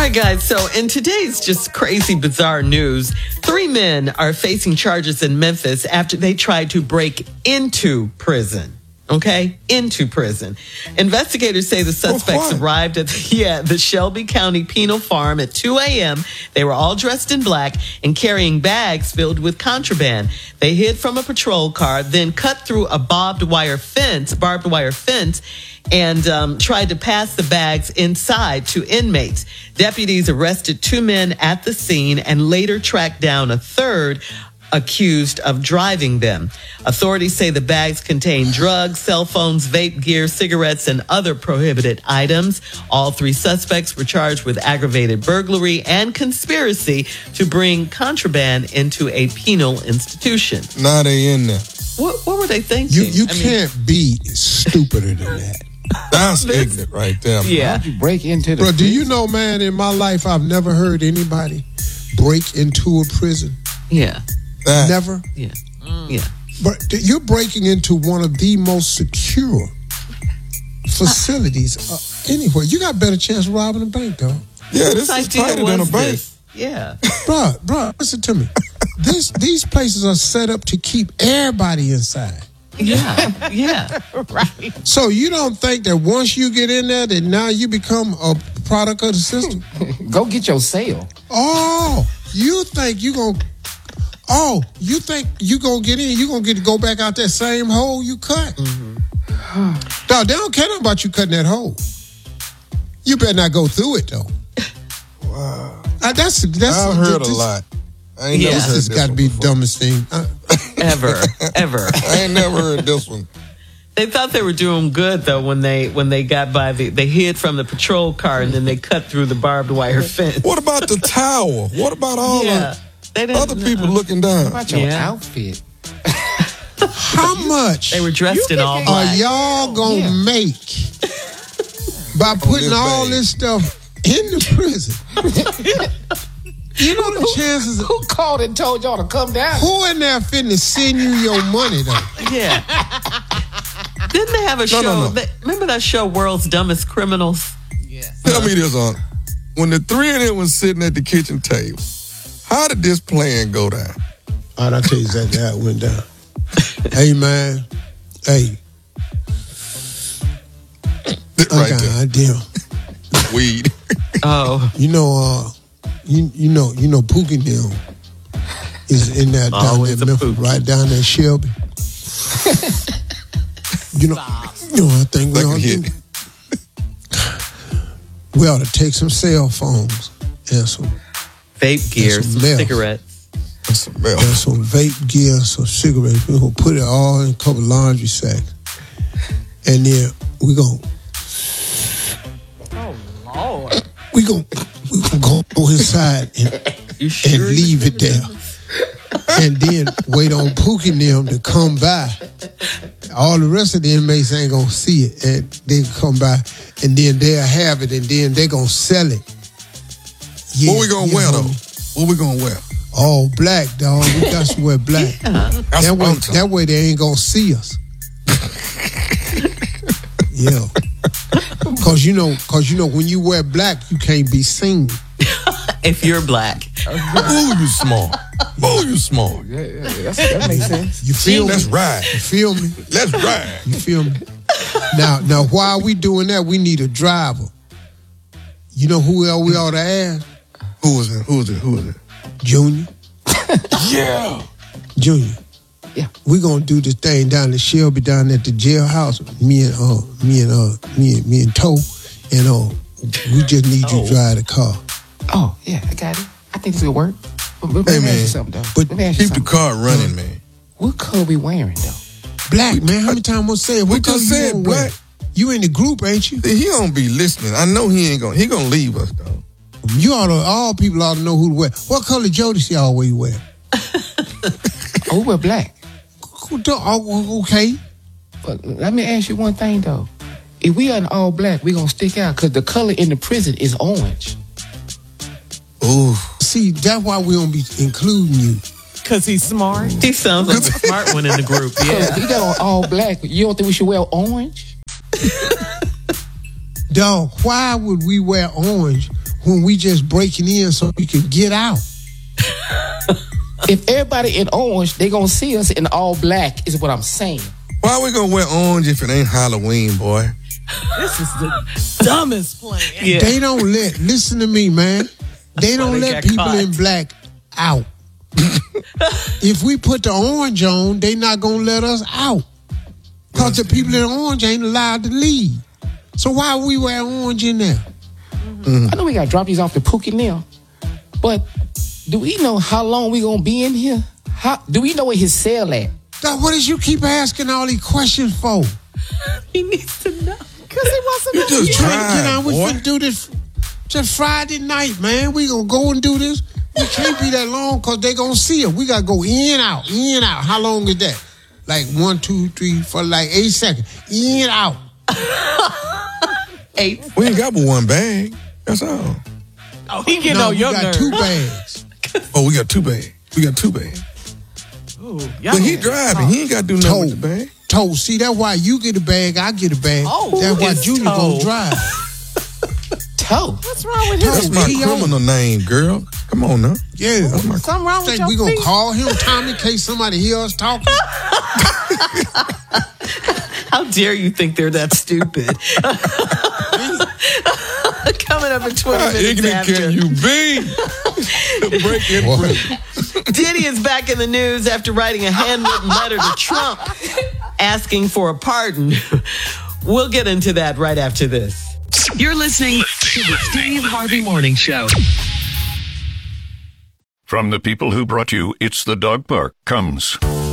right, guys. So in today's just crazy, bizarre news, 3 men are facing charges in Memphis after they tried to break into prison. Okay, into prison. Investigators say the suspects arrived at the Shelby County Penal Farm at 2 a.m. They were all dressed in black and carrying bags filled with contraband. They hid from a patrol car, then cut through a barbed wire fence, and tried to pass the bags inside to inmates. Deputies arrested 2 men at the scene and later tracked down a third accused of driving them. Authorities say the bags contain drugs, cell phones, vape gear, cigarettes, and other prohibited items. All 3 suspects were charged with aggravated burglary and conspiracy to bring contraband into a penal institution. Now they in there. What were they thinking? You can't be stupider than that. That's ignorant right there. Man. Yeah. How'd you break into the Bro, prison? do you know, man, in my life, I've never heard anybody break into a prison. Yeah. Never. Yeah. Yeah. But you're breaking into one of the most secure facilities anywhere. You got a better chance of robbing a bank, though. Yeah, this is tighter than a bank. Yeah. Bro, listen to me. These places are set up to keep everybody inside. Yeah. Yeah. Right. So you don't think that once you get in there that now you become a product of the system? Go get your sale. You think you gonna get in, you gonna get to go back out that same hole you cut. Mm-hmm. Dog, they don't care nothing about you cutting that hole. You better not go through it though. Wow. I've heard a lot. I ain't never heard this has got to be the dumbest thing. Ever. I ain't never heard this one. They thought they were doing good though when they got by they hid from the patrol car and then they cut through the barbed wire fence. What about the tower? What about all the other people looking down? What about your outfit? How much they were dressed in all black. Are y'all gonna make by putting all this stuff in the prison? You know the chances. Who called and told y'all to come down? Who in there finna send you your money though? Yeah. Didn't they have a show? No. Remember that show, World's Dumbest Criminals? Yeah. Tell me this, on when the 3 of them was sitting at the kitchen table, how did this plan go down? All right, I'll tell you exactly how it went down. Hey man, hey. Right there. Idea. Weed. Oh. You know Pookie and them is in that down there, Memphis, right down there, Shelby. You know I think we ought to take some cell phones and some vape gear, some cigarettes. And some vape gear, some cigarettes. We're going to put it all in a couple laundry sacks. And then we're going to... Oh, Lord. We're going to go inside and leave it there. And then wait on Pookie and them to come by. All the rest of the inmates ain't going to see it. And they come by, and then they'll have it, and then they're going to sell it. Yeah, what we going to wear, though? What we going to wear? All black, dog. We got to wear black. Yeah. That way they ain't going to see us. Yeah. Cause you know, when you wear black, you can't be seen. If you're black. Ooh, you small. Ooh, you small. Yeah, that makes sense. You feel me? Let's ride. You feel me? Let's ride. You feel me? Now, while we doing that, we need a driver. You know who else we ought to ask? Who is it? Junior. Yeah. Junior. Yeah. We gonna do this thing down at Shelby, down at the jailhouse. Me and Toe, and we just need you to drive the car. Oh, yeah, I got it. I think this will work. But let me ask you something, though. But let me ask you keep the car running, man. What color we wearing, though? Black, man. How many times I'm gonna say it? We What color just you said gonna black. wear? You in the group, ain't you? He don't be listening. I know he gonna leave us, though. All people ought to know who to wear. What color Jodeci always wear? Oh, we wear black. Okay. But let me ask you one thing, though. If we are in all black, we gonna stick out because the color in the prison is orange. Ooh. See, that's why we don't be including you. Because he's smart. He sounds like the smart one in the group. Yeah. He got on all black. You don't think we should wear orange? Dog, why would we wear orange when we just breaking in so we can get out. If everybody in orange, they gonna see us in all black, is what I'm saying. Why we gonna wear orange if it ain't Halloween, boy? This is the dumbest plan. Yeah. They don't listen to me, man. They don't let people caught. in black out. If we put the orange on, they not gonna let us out. Because the people in orange ain't allowed to leave. So why we wear orange in there? I know we gotta drop these off to Pookie now, but do we know how long we gonna be in here? Do we know where his cell at? Dog, what is you keep asking all these questions for? He needs to know. Because he wasn't You just drive, We boy. finna do this just Friday night, man. We gonna go and do this. We can't be that long because they gonna see us. We gotta go in, out, in, out. How long is that? Like 1, 2, 3, 4, like 8 seconds. In, out. 8. We ain't got but one bag. That's all. Oh, he getting No, on we your got nerves. 2 bags. Oh, we got 2 bags. Ooh, But he driving. He ain't got to do nothing with the bag. Toe. See, that's why you get a bag, I get a bag. Oh, that's why is Junior Toe? gonna drive. Toe. What's wrong with his That's my T.O. criminal name, girl. Come on now. Yeah. Something wrong with Think your we gonna feet? call him Tommy in case somebody hear us talking? How dare you think they're that stupid? Coming up in 20 How minutes ignorant after. can you be? The break in free. Diddy is back in the news after writing a handwritten letter to Trump asking for a pardon. We'll get into that right after this. You're listening to the Steve Harvey Morning Show. From the people who brought you It's the Dog Park comes